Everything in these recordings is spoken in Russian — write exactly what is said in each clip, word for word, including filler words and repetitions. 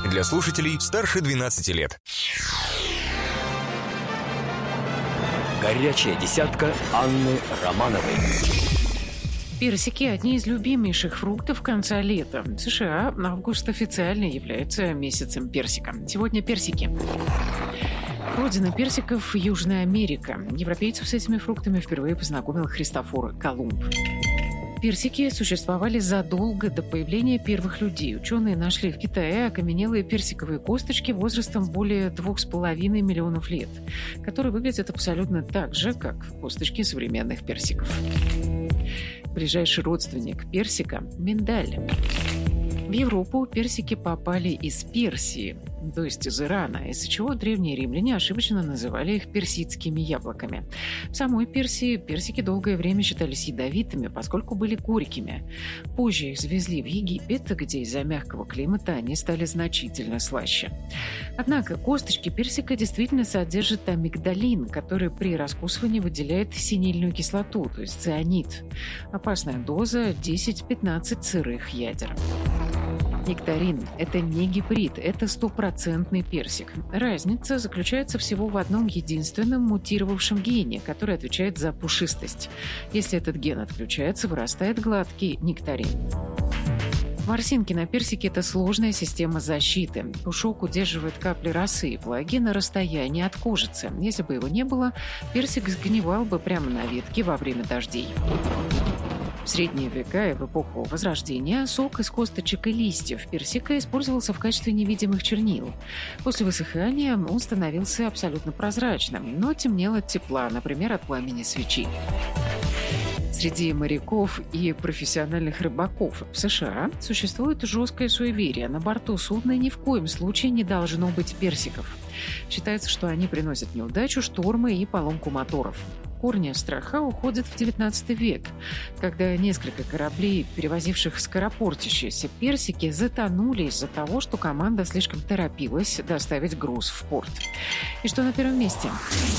Для слушателей старше двенадцати лет. Горячая десятка Анны Романовой. Персики – одни из любимейших фруктов конца лета. В США август официально является месяцем персика. Сегодня персики. Родина персиков – Южная Америка. Европейцев с этими фруктами впервые познакомил Христофор Колумб. Персики существовали задолго до появления первых людей. Ученые нашли в Китае окаменелые персиковые косточки возрастом более двух с половиной миллионов лет, которые выглядят абсолютно так же, как косточки современных персиков. Ближайший родственник персика – миндаль. В Европу персики попали из Персии, то есть из Ирана, из-за чего древние римляне ошибочно называли их персидскими яблоками. В самой Персии персики долгое время считались ядовитыми, поскольку были горькими. Позже их завезли в Египет, где из-за мягкого климата они стали значительно слаще. Однако косточки персика действительно содержат амигдалин, который при раскусывании выделяет синильную кислоту, то есть цианид. Опасная доза – десять-пятнадцать сырых ядер. Нектарин – это не гибрид, это стопроцентный персик. Разница заключается всего в одном единственном мутировавшем гене, который отвечает за пушистость. Если этот ген отключается, вырастает гладкий нектарин. Ворсинки на персике – это сложная система защиты. Пушок удерживает капли росы и влаги на расстоянии от кожицы. Если бы его не было, персик сгнивал бы прямо на ветке во время дождей. В средние века и в эпоху Возрождения сок из косточек и листьев персика использовался в качестве невидимых чернил. После высыхания он становился абсолютно прозрачным, но темнел от тепла, например, от пламени свечи. Среди моряков и профессиональных рыбаков в США существует жесткое суеверие. На борту судна ни в коем случае не должно быть персиков. Считается, что они приносят неудачу, штормы и поломку моторов. Корни страха уходят в девятнадцатый век, когда несколько кораблей, перевозивших скоропортящиеся персики, затонули из-за того, что команда слишком торопилась доставить груз в порт. И что на первом месте?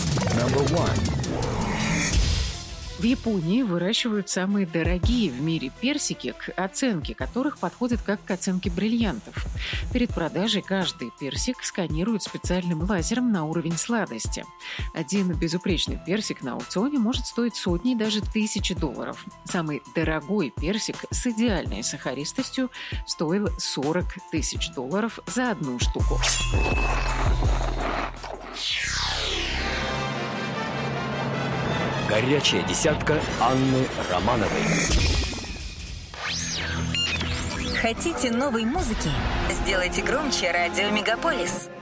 В Японии выращивают самые дорогие в мире персики, к оценке которых подходят как к оценке бриллиантов. Перед продажей каждый персик сканируют специальным лазером на уровень сладости. Один безупречный персик на аукционе может стоить сотни и даже тысячи долларов. Самый дорогой персик с идеальной сахаристостью стоил сорок тысяч долларов за одну штуку. Горячая десятка Анны Романовой. Хотите новой музыки? Сделайте громче радио Мегаполис.